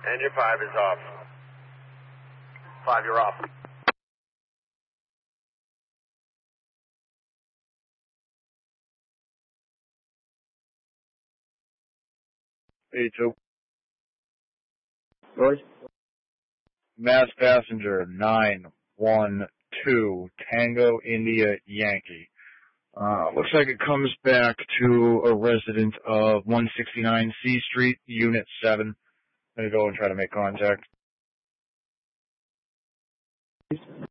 Engine 5 is off. 5, you're off. A2. Roy? Mass passenger 912 Tango India Yankee. Looks like it comes back to a resident of 169 C Street, Unit 7. I'm going to go and try to make contact.